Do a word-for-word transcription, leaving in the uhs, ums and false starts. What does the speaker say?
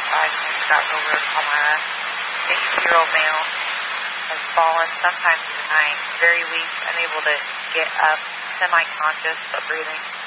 five in Scottsville Road, Palmyra. fifty-year-old male has fallen sometime in the night, very weak, unable to get up, semi-conscious but breathing.